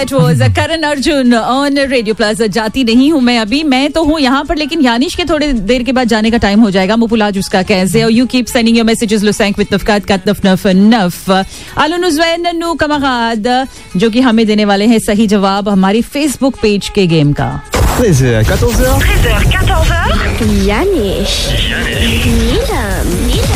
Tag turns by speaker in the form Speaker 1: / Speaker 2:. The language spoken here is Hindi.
Speaker 1: that was Karan Arjun on Radio Plus. जाती नहीं हूँ मैं अभी, मैं तो हूँ यहाँ पर, लेकिन यानिश के थोड़े देर के बाद जाने का टाइम हो जाएगा. मुपुलाज उसका कैसे. और you keep sending your messages Lusank with Nafkat Kat Naf Naf Naf. Alun Uzwain Nanu Kamagad जो कि हमें देने वाले हैं सही जवाब हमारी Facebook पेज के गेम का.
Speaker 2: 13h, 14h.
Speaker 3: 13h, 14h. Yannish.